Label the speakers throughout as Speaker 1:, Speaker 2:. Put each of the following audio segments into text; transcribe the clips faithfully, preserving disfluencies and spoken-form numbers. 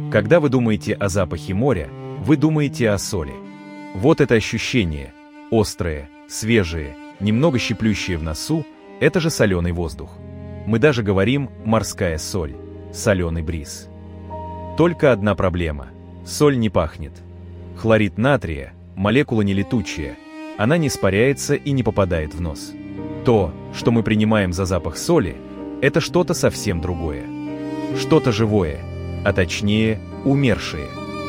Speaker 1: Когда вы думаете о запахе моря, вы думаете о соли. Вот это ощущение, острое, свежее, немного щиплющее в носу, это же соленый воздух. Мы даже говорим «морская соль», «соленый бриз». Только одна проблема – соль не пахнет. Хлорид натрия – молекула нелетучая, она не испаряется и не попадает в нос. То, что мы принимаем за запах соли, это что-то совсем другое. Что-то живое, а точнее умершее.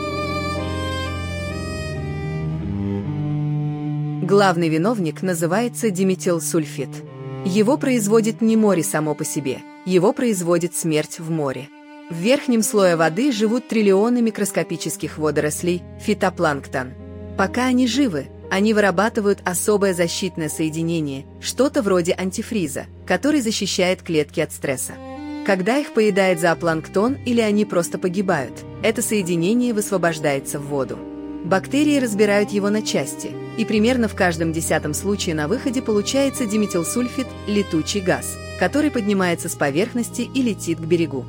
Speaker 2: Главный виновник называется диметилсульфид. Его производит не море само по себе, его производит смерть в море. В верхнем слое воды живут триллионы микроскопических водорослей фитопланктон. Пока они живы, они вырабатывают особое защитное соединение, что-то вроде антифриза, который защищает клетки от стресса. Когда их поедает зоопланктон или они просто погибают, это соединение высвобождается в воду. Бактерии разбирают его на части, и примерно в каждом десятом случае на выходе получается диметилсульфид – летучий газ, который поднимается с поверхности и летит к берегу.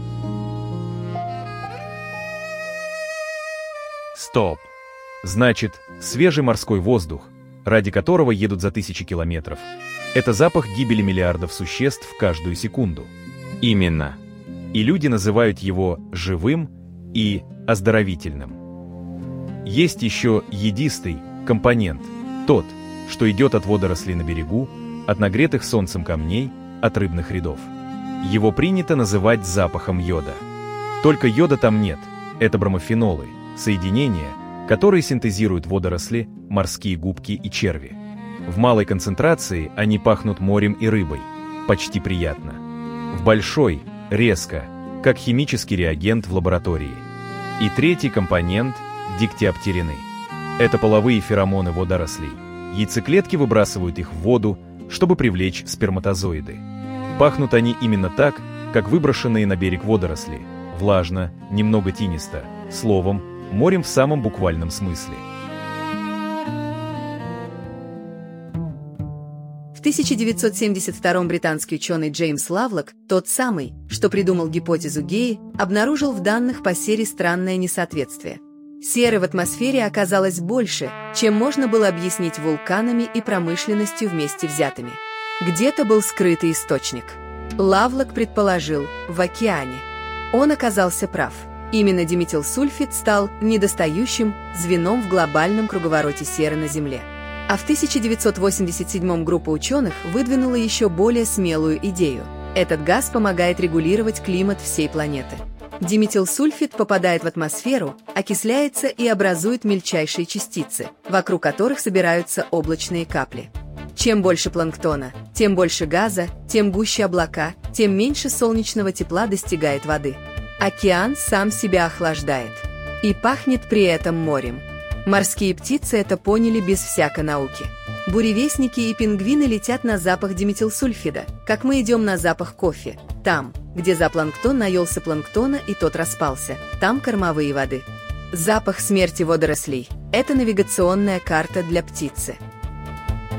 Speaker 1: Стоп! Значит, свежий морской воздух, ради которого едут за тысячи километров, это запах гибели миллиардов существ каждую секунду. Именно. И люди называют его живым и оздоровительным. Есть еще едистый компонент, тот, что идет от водорослей на берегу, от нагретых солнцем камней, от рыбных рядов. Его принято называть запахом йода. Только йода там нет, это бромофенолы, соединения, которые синтезируют водоросли, морские губки и черви. В малой концентрации они пахнут морем и рыбой, почти приятно. В большой – резко, как химический реагент в лаборатории. И третий компонент – диктиоптерины. Это половые феромоны водорослей. Яйцеклетки выбрасывают их в воду, чтобы привлечь сперматозоиды. Пахнут они именно так, как выброшенные на берег водоросли. Влажно, немного тинисто, словом, морем в самом буквальном смысле.
Speaker 2: В тысяча девятьсот семьдесят втором британский ученый Джеймс Лавлок, тот самый, что придумал гипотезу Геи, обнаружил в данных по сере странное несоответствие. Серы в атмосфере оказалось больше, чем можно было объяснить вулканами и промышленностью вместе взятыми. Где-то был скрытый источник. Лавлок предположил – в океане. Он оказался прав. Именно диметилсульфид стал недостающим звеном в глобальном круговороте серы на Земле. А в тысяча девятьсот восемьдесят седьмом группа ученых выдвинула еще более смелую идею. Этот газ помогает регулировать климат всей планеты. Диметилсульфид попадает в атмосферу, окисляется и образует мельчайшие частицы, вокруг которых собираются облачные капли. Чем больше планктона, тем больше газа, тем гуще облака, тем меньше солнечного тепла достигает воды. Океан сам себя охлаждает. И пахнет при этом морем. Морские птицы это поняли без всякой науки. Буревестники и пингвины летят на запах диметилсульфида, как мы идем на запах кофе. Там, где зоопланктон наелся планктона и тот распался, там кормовые воды. Запах смерти водорослей – это навигационная карта для птицы.